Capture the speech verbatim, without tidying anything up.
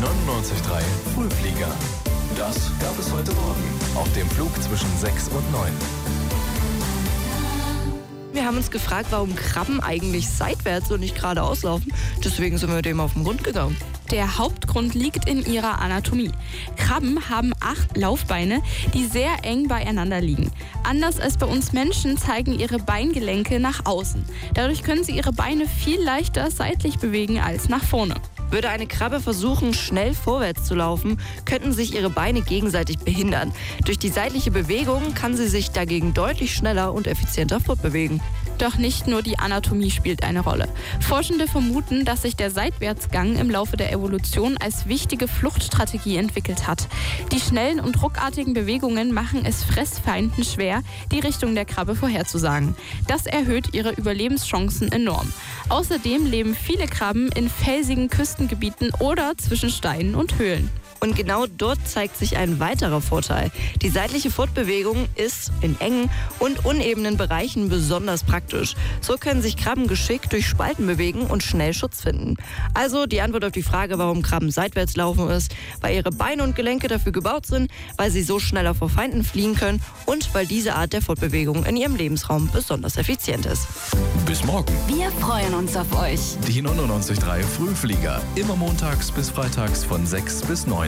neunundneunzig Komma drei Frühflieger. Das gab es heute Morgen auf dem Flug zwischen sechs und neun. Wir haben uns gefragt, warum Krabben eigentlich seitwärts und nicht geradeaus laufen. Deswegen sind wir dem auf den Grund gegangen. Der Hauptgrund liegt in ihrer Anatomie. Krabben haben acht Laufbeine, die sehr eng beieinander liegen. Anders als bei uns Menschen zeigen ihre Beingelenke nach außen. Dadurch können sie ihre Beine viel leichter seitlich bewegen als nach vorne. Würde eine Krabbe versuchen, schnell vorwärts zu laufen, könnten sich ihre Beine gegenseitig behindern. Durch die seitliche Bewegung kann sie sich dagegen deutlich schneller und effizienter fortbewegen. Doch nicht nur die Anatomie spielt eine Rolle. Forschende vermuten, dass sich der Seitwärtsgang im Laufe der Evolution als wichtige Fluchtstrategie entwickelt hat. Die schnellen und ruckartigen Bewegungen machen es Fressfeinden schwer, die Richtung der Krabbe vorherzusagen. Das erhöht ihre Überlebenschancen enorm. Außerdem leben viele Krabben in felsigen Küstengebieten oder zwischen Steinen und Höhlen. Und genau dort zeigt sich ein weiterer Vorteil. Die seitliche Fortbewegung ist in engen und unebenen Bereichen besonders praktisch. So können sich Krabben geschickt durch Spalten bewegen und schnell Schutz finden. Also die Antwort auf die Frage, warum Krabben seitwärts laufen, ist, weil ihre Beine und Gelenke dafür gebaut sind, weil sie so schneller vor Feinden fliehen können und weil diese Art der Fortbewegung in ihrem Lebensraum besonders effizient ist. Bis morgen. Wir freuen uns auf euch. Die neunundneunzig Komma drei Frühflieger. Immer montags bis freitags von sechs bis neun.